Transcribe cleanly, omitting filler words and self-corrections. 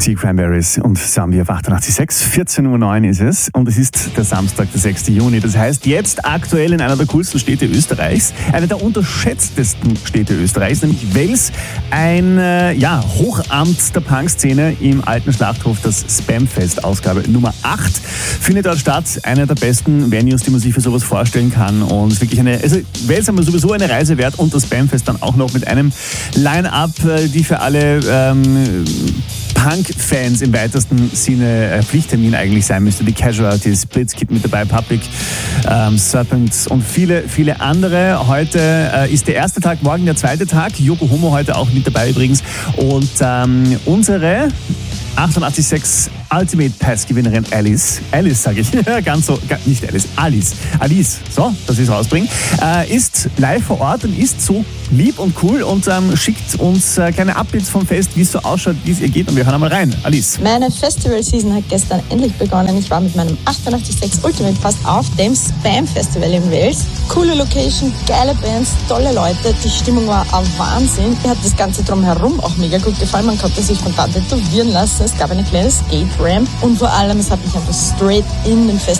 Die Cranberries und Zombie auf 88.6. 14.09 Uhr ist es und es ist der Samstag, der 6. Juni. Das heißt, jetzt aktuell in einer der coolsten Städte Österreichs, einer der unterschätztesten Städte Österreichs, nämlich Wels, ein Hochamt der Punkszene im alten Schlachthof, das Spamfest, Ausgabe Nummer 8, findet dort statt. Einer der besten Venues, die man sich für sowas vorstellen kann und ist wirklich Wels haben wir sowieso eine Reise wert und das Spamfest dann auch noch mit einem Line-Up, die für alle Punk-Fans im weitesten Sinne Pflichttermin eigentlich sein müsste. Die Casualties, Blitzkid mit dabei, Public, Serpent und viele, viele andere. Heute ist der erste Tag, morgen der zweite Tag. Yoko Homo heute auch mit dabei übrigens. Und unsere 88.6 Ultimate Pass-Gewinnerin Alice sage ich, nicht Alice, so, dass ich es rausbringe, ist live vor Ort und ist so lieb und cool und schickt uns kleine Updates vom Fest, wie es so ausschaut, wie es ihr geht und wir hören einmal rein. Alice. Meine Festival-Season hat gestern endlich begonnen. Ich war mit meinem 88.6 Ultimate Pass auf dem Spam Festival in Wels. Coole Location, geile Bands, tolle Leute, die Stimmung war ein Wahnsinn. Mir hat das Ganze drumherum auch mega gut gefallen. Man konnte sich spontan tätowieren lassen. Es gab eine kleine Skate-Ramp und vor allem, es hat mich einfach straight in den Festival